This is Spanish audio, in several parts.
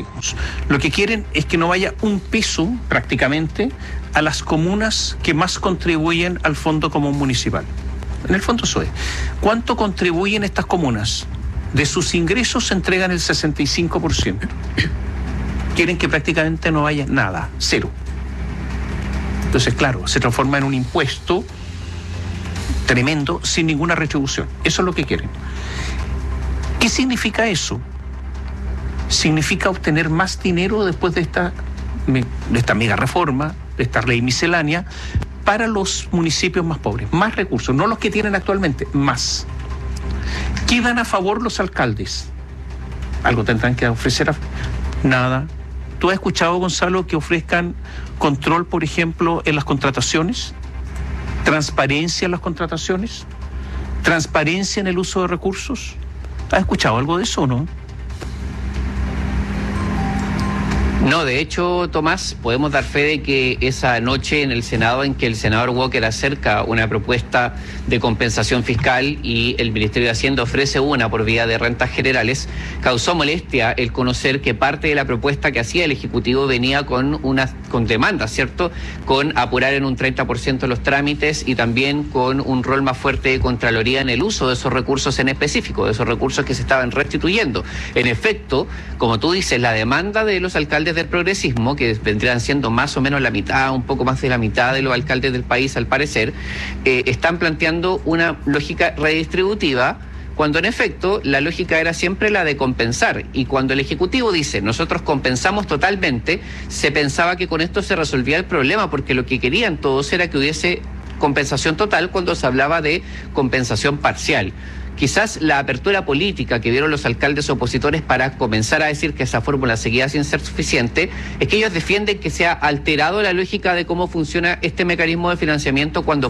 históricos. Lo que quieren es que no vaya un peso, prácticamente, a las comunas que más contribuyen al Fondo Común Municipal. En el fondo eso es. ¿Cuánto contribuyen estas comunas? De sus ingresos se entregan el 65%. Quieren que prácticamente no haya nada, cero. Entonces, claro, se transforma en un impuesto tremendo sin ninguna retribución. Eso es lo que quieren. ¿Qué significa eso? Significa obtener más dinero después de esta mega reforma, de esta ley miscelánea, para los municipios más pobres. Más recursos, no los que tienen actualmente, más. ¿Qué dan a favor los alcaldes? Algo tendrán que ofrecer. Nada. ¿Tú has escuchado, Gonzalo, que ofrezcan control, por ejemplo, en las contrataciones? ¿Transparencia en las contrataciones? ¿Transparencia en el uso de recursos? ¿Has escuchado algo de eso o no? No, de hecho, Tomás, podemos dar fe de que esa noche en el Senado, en que el senador Walker acerca una propuesta de compensación fiscal y el Ministerio de Hacienda ofrece una por vía de rentas generales, causó molestia el conocer que parte de la propuesta que hacía el Ejecutivo venía con demandas, ¿cierto? Con apurar en un 30% los trámites y también con un rol más fuerte de Contraloría en el uso de esos recursos en específico, de esos recursos que se estaban restituyendo. En efecto, como tú dices, la demanda de los alcaldes del progresismo, que vendrían siendo más o menos la mitad, un poco más de la mitad de los alcaldes del país al parecer, están planteando una lógica redistributiva, cuando en efecto la lógica era siempre la de compensar. Y cuando el Ejecutivo dice, nosotros compensamos totalmente, se pensaba que con esto se resolvía el problema, porque lo que querían todos era que hubiese compensación total cuando se hablaba de compensación parcial. Quizás la apertura política que vieron los alcaldes opositores para comenzar a decir que esa fórmula seguía sin ser suficiente es que ellos defienden que se ha alterado la lógica de cómo funciona este mecanismo de financiamiento cuando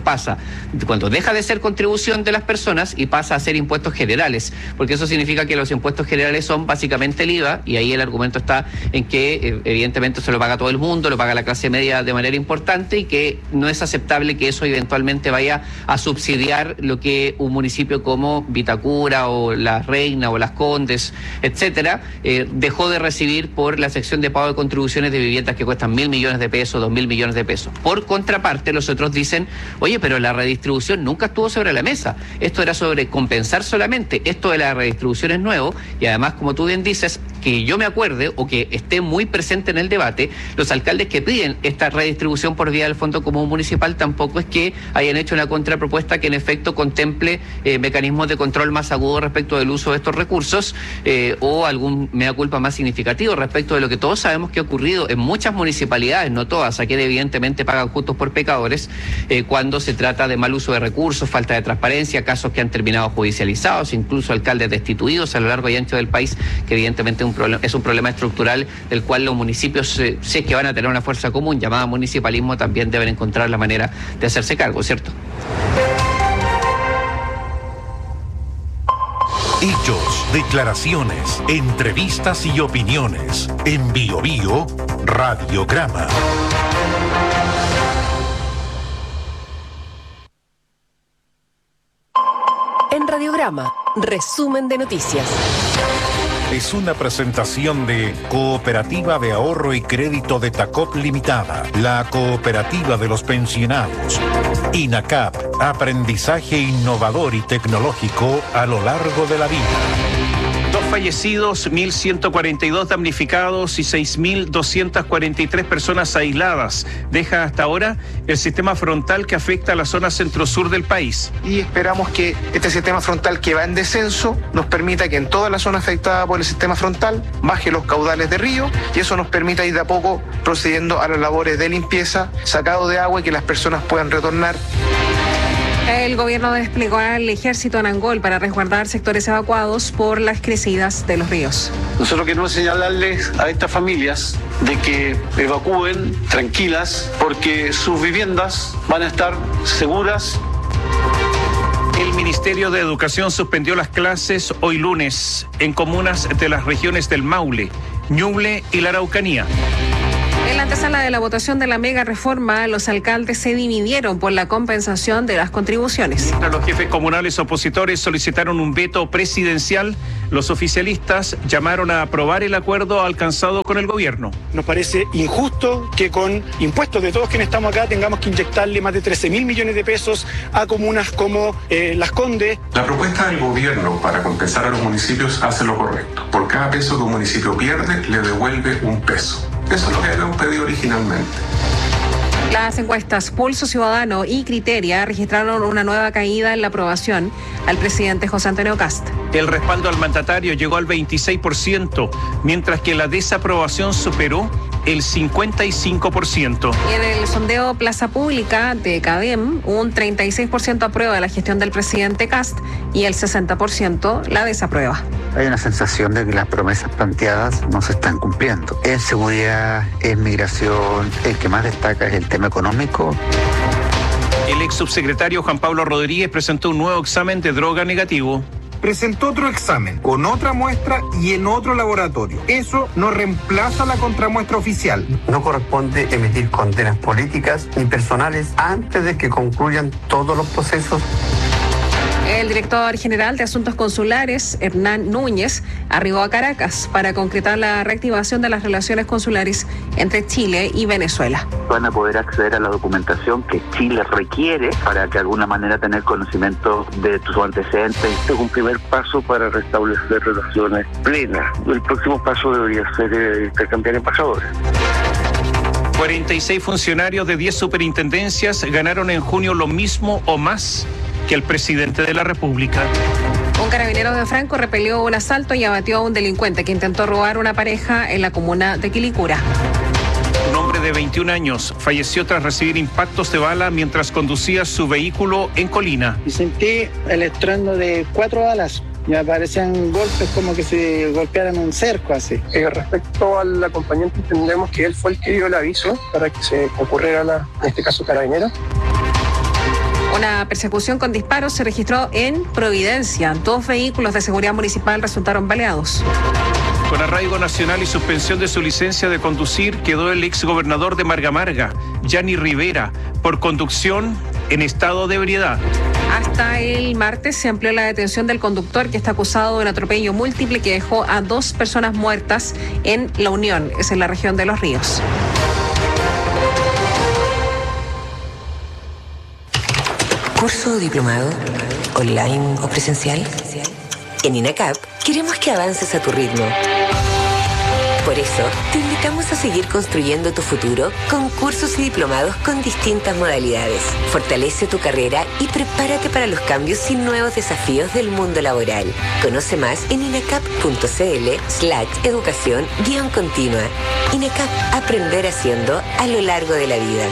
deja de ser contribución de las personas y pasa a ser impuestos generales, porque eso significa que los impuestos generales son básicamente el IVA, y ahí el argumento está en que evidentemente se lo paga todo el mundo, lo paga la clase media de manera importante, y que no es aceptable que eso eventualmente vaya a subsidiar lo que un municipio como Vitacura o La Reina o Las Condes, etcétera, dejó de recibir por la sección de pago de contribuciones de viviendas que cuestan 1.000 millones de pesos, 2.000 millones de pesos. Por contraparte, los otros dicen, oye, pero la redistribución nunca estuvo sobre la mesa. Esto era sobre compensar solamente. Esto de la redistribución es nuevo, y además, como tú bien dices, que yo me acuerde o que esté muy presente en el debate, los alcaldes que piden esta redistribución por vía del Fondo Común Municipal tampoco es que hayan hecho una contrapropuesta que en efecto contemple mecanismos de control más agudo respecto del uso de estos recursos, o algún mea culpa más significativo respecto de lo que todos sabemos que ha ocurrido en muchas municipalidades, no todas, aquí evidentemente pagan justos por pecadores, cuando se trata de mal uso de recursos, falta de transparencia, casos que han terminado judicializados, incluso alcaldes destituidos a lo largo y ancho del país, que evidentemente es un problema estructural del cual los municipios, si es que van a tener una fuerza común llamada municipalismo, también deben encontrar la manera de hacerse cargo, ¿cierto? Hechos, declaraciones, entrevistas y opiniones. En BioBio, Radiograma. En Radiograma, resumen de noticias. Es una presentación de Cooperativa de Ahorro y Crédito de Tacop Limitada, la cooperativa de los pensionados. INACAP, aprendizaje innovador y tecnológico a lo largo de la vida. 2 fallecidos, 1.142 damnificados y 6.243 personas aisladas. Deja hasta ahora el sistema frontal que afecta a la zona centro-sur del país. Y esperamos que este sistema frontal, que va en descenso, nos permita que en toda la zona afectada por el sistema frontal baje los caudales de río, y eso nos permita ir de a poco procediendo a las labores de limpieza, sacado de agua, y que las personas puedan retornar. El gobierno desplegó al ejército en Angol para resguardar sectores evacuados por las crecidas de los ríos. Nosotros queremos señalarles a estas familias de que evacúen tranquilas, porque sus viviendas van a estar seguras. El Ministerio de Educación suspendió las clases hoy lunes en comunas de las regiones del Maule, Ñuble y la Araucanía. En la antesala de la votación de la mega reforma, los alcaldes se dividieron por la compensación de las contribuciones. Mientras los jefes comunales opositores solicitaron un veto presidencial, los oficialistas llamaron a aprobar el acuerdo alcanzado con el gobierno. Nos parece injusto que con impuestos de todos quienes estamos acá tengamos que inyectarle más de 13.000 millones de pesos a comunas como Las Condes. La propuesta del gobierno para compensar a los municipios hace lo correcto. Por cada peso que un municipio pierde, le devuelve un peso. Eso es lo que habíamos pedido originalmente. Las encuestas Pulso Ciudadano y Criteria registraron una nueva caída en la aprobación al presidente José Antonio Kast. El respaldo al mandatario llegó al 26%, mientras que la desaprobación superó el 55%. Y en el sondeo Plaza Pública de CADEM, un 36% aprueba la gestión del presidente Kast y el 60% la desaprueba. Hay una sensación de que las promesas planteadas no se están cumpliendo. En seguridad, en migración, el que más destaca es el tema económico. El ex subsecretario Juan Pablo Rodríguez presentó un nuevo examen de droga negativo. Presentó otro examen con otra muestra y en otro laboratorio. Eso no reemplaza la contramuestra oficial. No corresponde emitir condenas políticas ni personales antes de que concluyan todos los procesos. El director general de Asuntos Consulares, Hernán Núñez, arribó a Caracas para concretar la reactivación de las relaciones consulares entre Chile y Venezuela. Van a poder acceder a la documentación que Chile requiere para que de alguna manera tener conocimiento de tus antecedentes. Este es un primer paso para restablecer relaciones plenas. El próximo paso debería ser intercambiar embajadores. 46 funcionarios de 10 superintendencias ganaron en junio lo mismo o más que el presidente de la República. Un carabinero de Franco repelió un asalto y abatió a un delincuente que intentó robar una pareja en la comuna de Quilicura. Un hombre de 21 años falleció tras recibir impactos de bala mientras conducía su vehículo en Colina. Y sentí el estruendo de 4 balas. Me parecían golpes como que se golpearan un cerco así. Respecto al acompañante, entendemos que él fue el que dio el aviso para que se ocurriera, en este caso, carabinero. Una persecución con disparos se registró en Providencia. 2 vehículos de seguridad municipal resultaron baleados. Con arraigo nacional y suspensión de su licencia de conducir quedó el exgobernador de Marga Marga, Yanni Rivera, por conducción en estado de ebriedad. Hasta el martes se amplió la detención del conductor que está acusado de un atropello múltiple que dejó a 2 personas muertas en La Unión, es en la región de Los Ríos. ¿Curso o diplomado? ¿Online o presencial? En INACAP queremos que avances a tu ritmo. Por eso, te invitamos a seguir construyendo tu futuro con cursos y diplomados con distintas modalidades. Fortalece tu carrera y prepárate para los cambios y nuevos desafíos del mundo laboral. Conoce más en inacap.cl/educación-continua. INACAP, aprender haciendo a lo largo de la vida.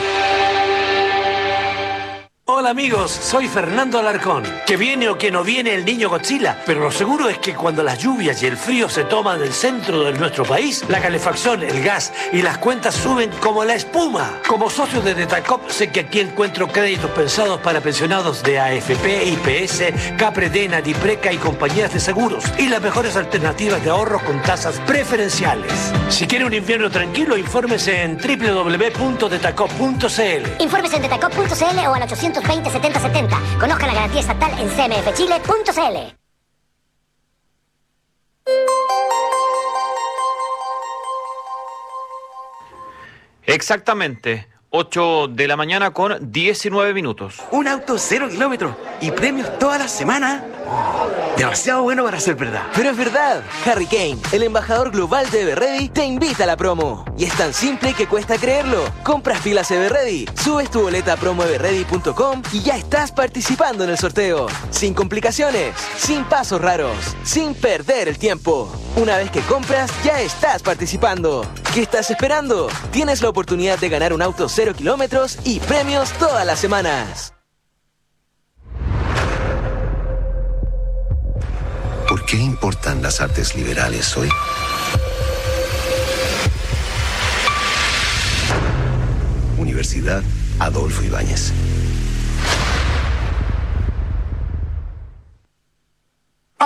Hola amigos, soy Fernando Alarcón. Que viene o que no viene el niño Godzilla, pero lo seguro es que cuando las lluvias y el frío se toman el centro de nuestro país, la calefacción, el gas y las cuentas suben como la espuma. Como socio de Detacop sé que aquí encuentro créditos pensados para pensionados de AFP, IPS, CAPRED, Nadipreca y compañías de seguros y las mejores alternativas de ahorro con tasas preferenciales. Si quiere un invierno tranquilo, infórmese en www.detacop.cl. Infórmese en detacop.cl o al 820-7070. Conozca la garantía estatal en cmfchile.cl. Exactamente, 8 de la mañana con 19 minutos. Un auto 0 kilómetros y premios toda la semana. Demasiado bueno para ser verdad. Pero es verdad. Harry Kane, el embajador global de Everready, te invita a la promo. Y es tan simple que cuesta creerlo. Compras pilas Everready, subes tu boleta a promoeverready.com y ya estás participando en el sorteo. Sin complicaciones, sin pasos raros, sin perder el tiempo. Una vez que compras, ya estás participando. ¿Qué estás esperando? Tienes la oportunidad de ganar un auto 0 kilómetros y premios todas las semanas. ¿Por qué importan las artes liberales hoy? Universidad Adolfo Ibáñez.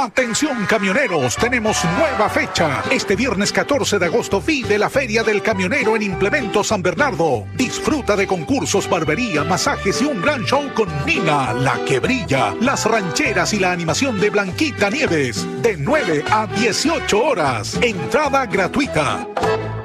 Atención camioneros, tenemos nueva fecha. Este viernes 14 de agosto vive la Feria del Camionero en Implemento San Bernardo. Disfruta de concursos, barbería, masajes y un gran show con Nina, la que brilla, las rancheras y la animación de Blanquita Nieves. De 9 a 18 horas. Entrada gratuita.